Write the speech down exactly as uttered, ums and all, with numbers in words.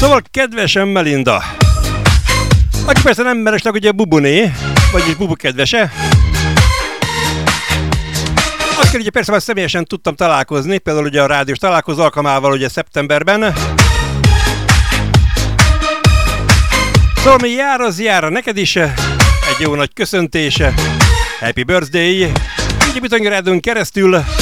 Szóval kedvesem Melinda, aki persze nem meresleg ugye Bubuné, vagyis Bubu kedvese, akkor ugye persze már személyesen tudtam találkozni, például ugye a rádiós találkozó alkalmával ugye szeptemberben. Szóval mi jár az jár, neked is egy jó nagy köszöntése, happy birthday, így a Bitony Rádión keresztül.